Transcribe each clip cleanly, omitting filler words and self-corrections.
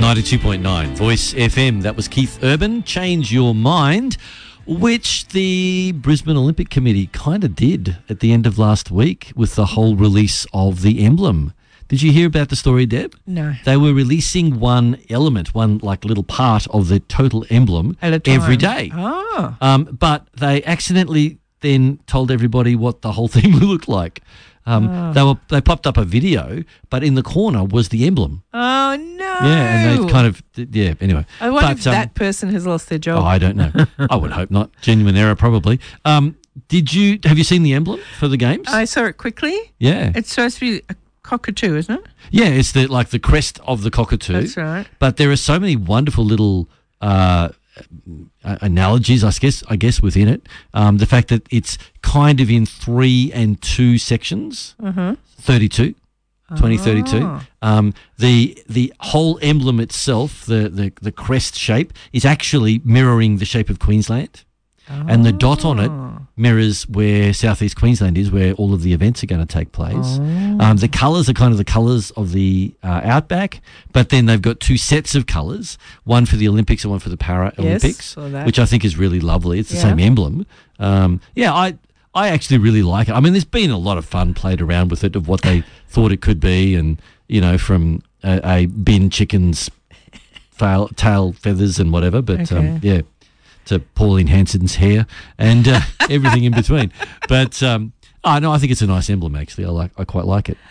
92.9 Voice FM. That was Keith Urban, Change Your Mind, which the Brisbane Olympic Committee kind of did at the end of last week with the whole release of the emblem. Did you hear about the story, Deb? No. They were releasing one element, one like little part of the total emblem At a time. every day. Oh. But they accidentally then told everybody what the whole thing looked like. They popped up a video, but in the corner was the emblem. Oh, no. Yeah, and they kind of, anyway. I wonder if that person has lost their job. Oh, I don't know. I would hope not. Genuine error, probably. Have you seen the emblem for the games? I saw it quickly. Yeah. It's supposed to be a cockatoo, isn't it? Yeah, it's the crest of the cockatoo. That's right. But there are so many wonderful little analogies, I guess, within it. The fact that it's kind of in 3 and 2 sections, 32. 2032. The whole emblem itself, the crest shape, is actually mirroring the shape of Queensland. And the dot on it mirrors where Southeast Queensland is, where all of the events are going to take place. The colours are kind of the colours of the Outback, but then they've got 2 sets of colours, one for the Olympics and one for the Paralympics, which I think is really lovely. It's the same emblem. I actually really like it. I mean, there's been a lot of fun played around with it of what they thought it could be, and, from a bin chicken's tail feathers and whatever, but to Pauline Hanson's hair and everything in between. But I think it's a nice emblem. Actually, I quite like it.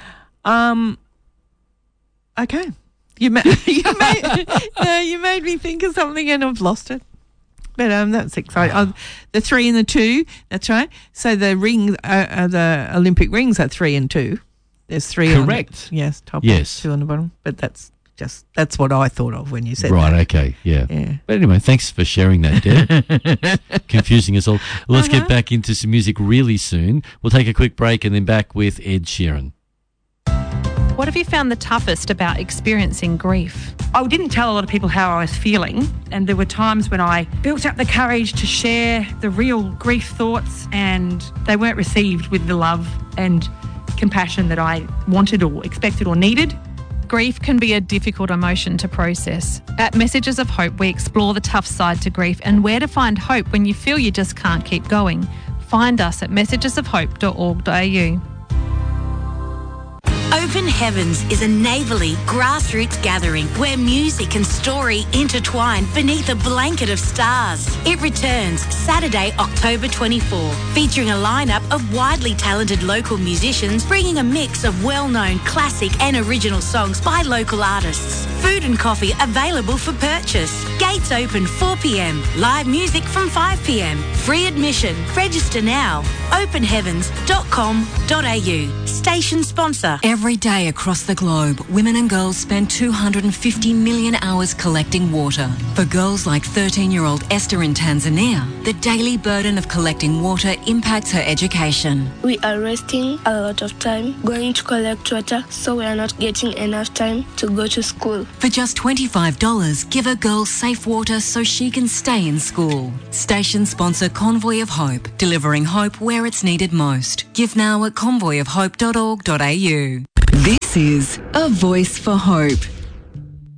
Okay, you made me think of something and I've lost it. But that's exciting. The 3 and the 2. That's right. So the ring, the Olympic rings are 3 and 2. There's 3. Correct. Yes. Top. Yes. 2 on the bottom. But that's what I thought of when you said right, that. Okay, yeah. But anyway, thanks for sharing that, Deb. Confusing us all. Let's get back into some music really soon. We'll take a quick break and then back with Ed Sheeran. What have you found the toughest about experiencing grief? I didn't tell a lot of people how I was feeling, and there were times when I built up the courage to share the real grief thoughts, and they weren't received with the love and compassion that I wanted or expected or needed. Grief can be a difficult emotion to process. At Messages of Hope, we explore the tough side to grief and where to find hope when you feel you just can't keep going. Find us at messagesofhope.org.au. Open Heavens is a neighbourly, grassroots gathering where music and story intertwine beneath a blanket of stars. It returns Saturday, October 24, featuring a lineup of widely talented local musicians bringing a mix of well-known classic and original songs by local artists. Food and coffee available for purchase. Gates open 4 p.m. Live music from 5 p.m. Free admission. Register now. openheavens.com.au. Station sponsor. Every day across the globe, women and girls spend 250 million hours collecting water. For girls like 13-year-old Esther in Tanzania, the daily burden of collecting water impacts her education. We are wasting a lot of time going to collect water, so we are not getting enough time to go to school. For just $25, give a girl safe water so she can stay in school. Station sponsor Convoy of Hope, delivering hope where it's needed most. Give now at convoyofhope.org.au. This is A Voice for Hope.